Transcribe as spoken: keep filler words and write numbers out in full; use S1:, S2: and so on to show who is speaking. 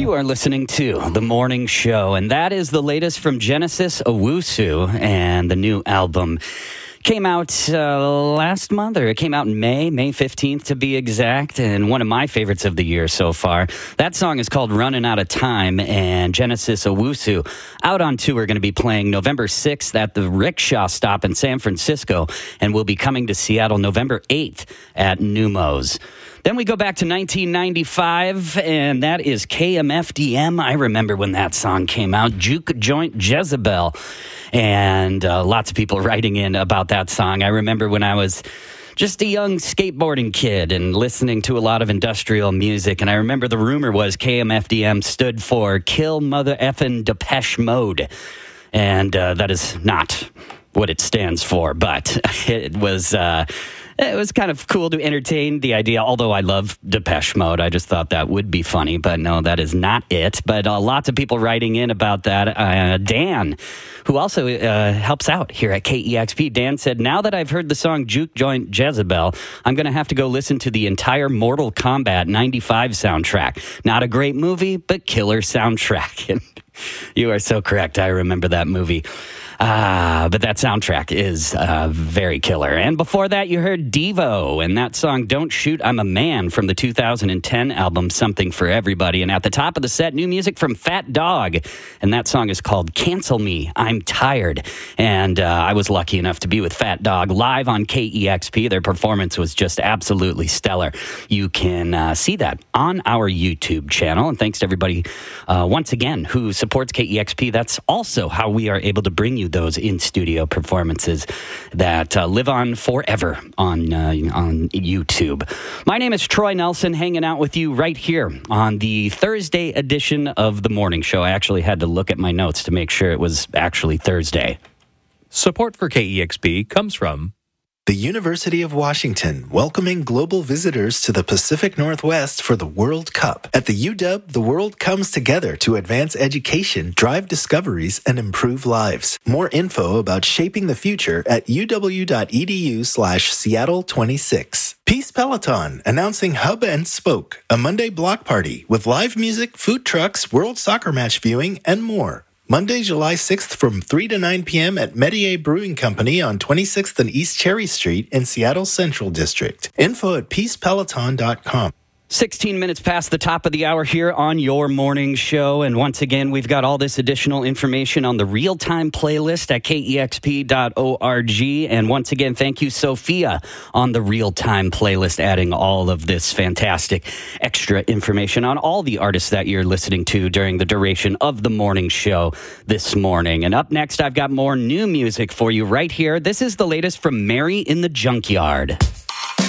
S1: You are listening to The Morning Show, and that is the latest from Genesis Owusu, and the new album came out uh, last month, or it came out in May, May fifteenth to be exact, and one of my favorites of the year so far. That song is called Running Out of Time, and Genesis Owusu out on tour, going to be playing November sixth at the Rickshaw Stop in San Francisco, and will be coming to Seattle November eighth at Neumos. Then we go back to nineteen ninety-five, and that is K M F D M. I remember when that song came out, Juke Joint Jezebel, and uh, lots of people writing in about that song. I remember when I was just a young skateboarding kid and listening to a lot of industrial music, and I remember the rumor was K M F D M stood for Kill Mother Effin' Depeche Mode, and uh, that is not what it stands for, but it was... Uh, It was kind of cool to entertain the idea, although I love Depeche Mode. I just thought that would be funny, but no, that is not it. But uh, lots of people writing in about that. Uh, Dan, who also uh, helps out here at K E X P, Dan said, now that I've heard the song Juke Joint Jezebel, I'm going to have to go listen to the entire Mortal Kombat ninety-five soundtrack. Not a great movie, but killer soundtrack. And you are so correct. I remember that movie. Ah, but that soundtrack is uh, very killer. And before that, you heard Devo and that song, Don't Shoot, I'm a Man, from the two thousand ten album, Something for Everybody. And at the top of the set, new music from Fat Dog. And that song is called Cancel Me, I'm Tired. And uh, I was lucky enough to be with Fat Dog live on K E X P. Their performance was just absolutely stellar. You can uh, see that on our YouTube channel. And thanks to everybody, uh, once again, who supports K E X P. That's also how we are able to bring you those in-studio performances that uh, live on forever on uh, on YouTube. My name is Troy Nelson, hanging out with you right here on the Thursday edition of The Morning Show. I actually had to look at my notes to make sure it was actually Thursday.
S2: Support for K E X P comes from
S3: the University of Washington, welcoming global visitors to the Pacific Northwest for the World Cup. At the U W, the world comes together to advance education, drive discoveries, and improve lives. More info about shaping the future at uw.edu slash Seattle 26. Peace Peloton, announcing Hub and Spoke, a Monday block party with live music, food trucks, World Soccer match viewing, and more. Monday, July sixth from three to nine p.m. at Metier Brewing Company on twenty-sixth and East Cherry Street in Seattle Central District. Info at peace peloton dot com.
S1: sixteen minutes past the top of the hour here on your morning show. And once again, we've got all this additional information on the real-time playlist at K E X P dot org. And once again, thank you, Sophia, on the real-time playlist, adding all of this fantastic extra information on all the artists that you're listening to during the duration of the morning show this morning. And up next, I've got more new music for you right here. This is the latest from Mary in the Junkyard.